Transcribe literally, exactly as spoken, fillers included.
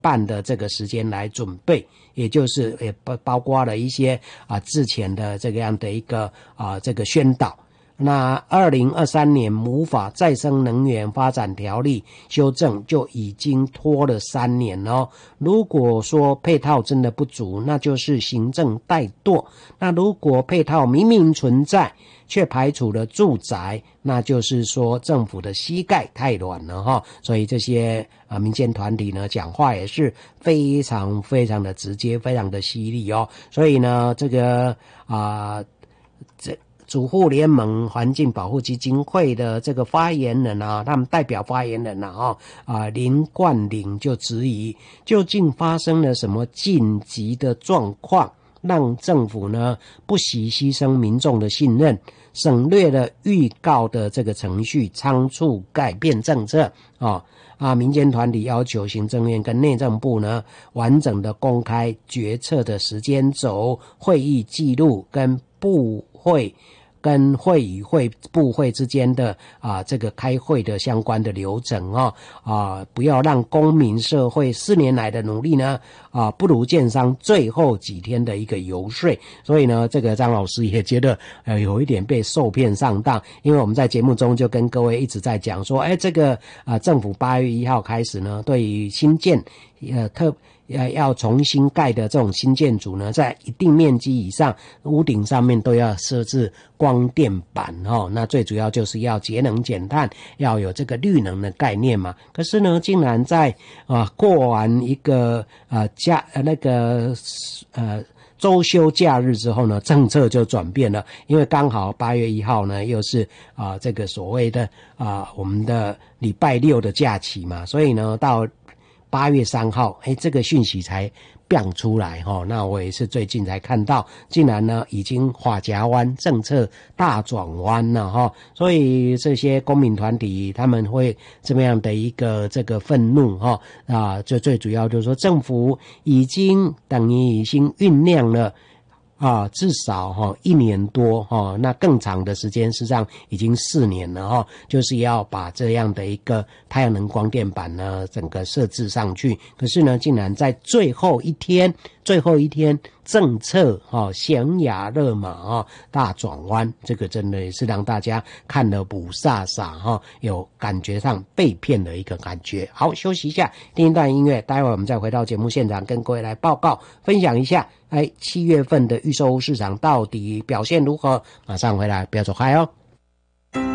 半的这个时间来准备，也就是也包包括了一些啊之前的这个样的一个啊这个宣导。那二零二三年母法再生能源发展条例修正就已经拖了三年哦。如果说配套真的不足，那就是行政怠惰。那如果配套明明存在，却排除了住宅，那就是说政府的膝盖太软了哈。所以这些啊民间团体呢讲话也是非常非常的直接，非常的犀利哦。所以呢这个啊这主妇联盟环境保护基金会的这个发言人啊，他们代表发言人啊，啊林冠霖就质疑，究竟发生了什么紧急的状况，让政府呢不惜牺牲民众的信任，省略了预告的这个程序，仓促改变政策啊。啊，民间团体要求行政院跟内政部呢，完整的公开决策的时间轴、会议记录跟部会。跟会与会部会之间的啊这个开会的相关的流程哦啊，不要让公民社会四年来的努力呢啊不如建商最后几天的一个游说。所以呢，这个张老师也觉得呃有一点被受骗上当，因为我们在节目中就跟各位一直在讲说，哎，这个啊政府八月一号开始呢，对于新建呃特。要要重新盖的这种新建筑呢，在一定面积以上，屋顶上面都要设置光电板哦。那最主要就是要节能减碳，要有这个绿能的概念嘛。可是呢，竟然在啊过完一个呃假呃那个呃。周休假日之后呢，政策就转变了，因为刚好八月一号呢，又是啊、呃、这个所谓的啊、呃、我们的礼拜六的假期嘛，所以呢到八月三号，哎，这个讯息才变出来哈、哦。那我也是最近才看到，竟然呢已经法夹弯，政策大转弯了哈、哦。所以这些公民团体他们会这么样的一个这个愤怒哈、哦、啊，最最主要就是说政府已经等于已经酝酿了。啊，至少哈、哦、一年多哈、哦，那更长的时间，事实上已经四年了哈、哦，就是要把这样的一个太阳能光电板呢整个设置上去。可是呢，竟然在最后一天，最后一天政策哈、哦、悬崖勒马啊、哦、大转弯，这个真的也是让大家看了不飒飒哈，有感觉上被骗的一个感觉。好，休息一下，听一段音乐，待会我们再回到节目现场，跟各位来报告分享一下。哎，七月份的预售屋市场到底表现如何？马上回来，不要走开哦。